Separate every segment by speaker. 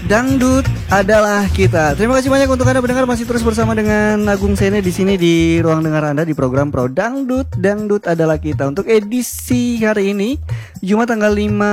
Speaker 1: Dangdut adalah kita. Terima kasih banyak untuk Anda pendengar masih terus bersama dengan Agung Sene di sini di ruang dengar Anda di program Pro Dangdut. Dangdut adalah kita. Untuk edisi hari ini Jumat tanggal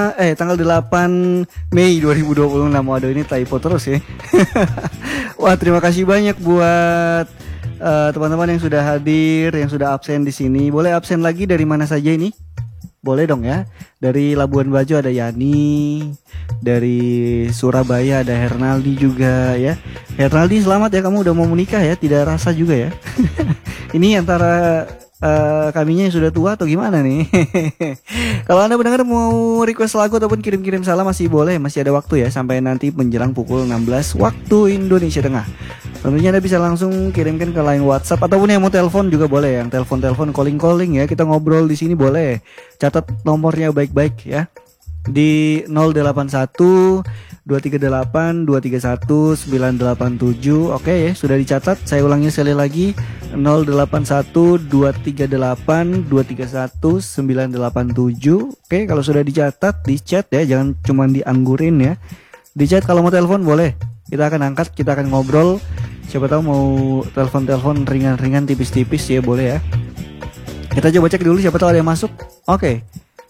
Speaker 1: 8 Mei 2026. Waduh, ini typo terus ya. Wah, terima kasih banyak buat teman-teman yang sudah hadir, yang sudah absen di sini. Boleh absen lagi dari mana saja ini? Boleh dong ya. Dari Labuan Bajo ada Yani, dari Surabaya ada Hernaldi juga ya. Hernaldi, selamat ya, kamu udah mau menikah ya, tidak rasa juga ya. Ini antara kaminya yang sudah tua atau gimana nih? Kalau Anda benar mau request lagu ataupun kirim-kirim salam masih boleh, masih ada waktu ya sampai nanti menjelang pukul 16 waktu Indonesia Tengah. Tentunya Anda bisa langsung kirimkan ke line WhatsApp ataupun yang mau telepon juga boleh, yang telepon calling ya, kita ngobrol di sini boleh. Catat nomornya baik-baik ya. Di 081 238 231 987. Oke ya, sudah dicatat. Saya ulangi sekali lagi, 081 238 231 987. Oke, kalau sudah dicatat di chat ya, jangan cuma dianggurin ya. Di chat kalau mau telepon boleh. Kita akan angkat, kita akan ngobrol. Siapa tahu mau telepon ringan-ringan tipis-tipis ya, boleh ya. Kita coba cek dulu siapa tahu ada yang masuk. Oke,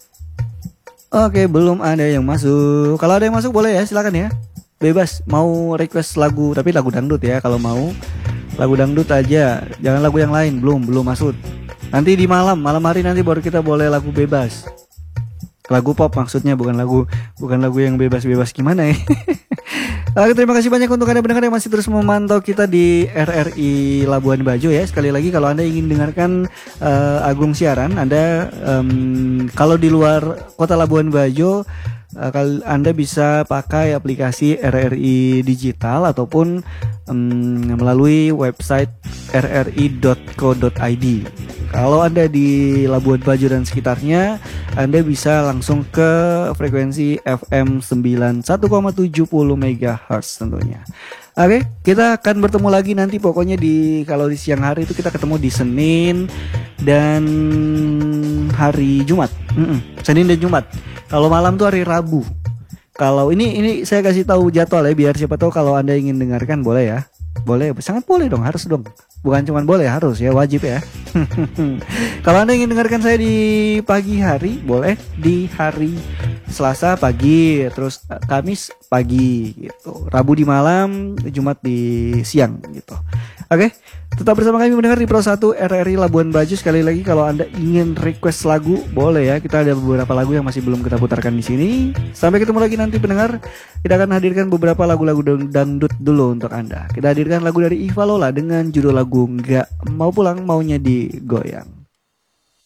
Speaker 1: belum ada yang masuk. Kalau ada yang masuk boleh ya, silakan ya. Bebas mau request lagu, tapi lagu dangdut ya kalau mau. Lagu dangdut aja, jangan lagu yang lain. Belum masuk. Nanti di malam hari nanti baru kita boleh lagu bebas. Lagu pop maksudnya, bukan lagu yang bebas-bebas gimana ya. Oke, terima kasih banyak untuk Anda pendengar yang masih terus memantau kita di RRI Labuan Bajo ya. Sekali lagi kalau Anda ingin dengarkan Agung siaran, Anda kalau di luar kota Labuan Bajo, Anda bisa pakai aplikasi RRI Digital ataupun melalui website rri.co.id. Kalau Anda di Labuan Bajo dan sekitarnya, Anda bisa langsung ke frekuensi FM 91,70 MHz tentunya. Oke, kita akan bertemu lagi nanti pokoknya kalau di siang hari itu kita ketemu di Senin dan hari Jumat. Senin dan Jumat. Kalau malam tuh hari Rabu. Kalau ini saya kasih tahu jadwal ya, biar siapa tahu kalau Anda ingin dengarkan boleh ya. Boleh, sangat boleh dong, harus dong. Bukan cuma boleh, harus ya, wajib ya. Kalau Anda ingin dengarkan saya di pagi hari, boleh di hari Selasa pagi, terus Kamis pagi gitu. Rabu di malam, Jumat di siang gitu. Oke, tetap bersama kami mendengar di Pro 1 RRI Labuan Bajo. Sekali lagi kalau Anda ingin request lagu, boleh ya. Kita ada beberapa lagu yang masih belum kita putarkan di sini. Sampai ketemu lagi nanti pendengar. Kita akan hadirkan beberapa lagu-lagu dangdut dulu untuk Anda. Kita hadirkan lagu dari Iva Lola dengan judul lagu Nggak Mau Pulang Maunya Digoyang.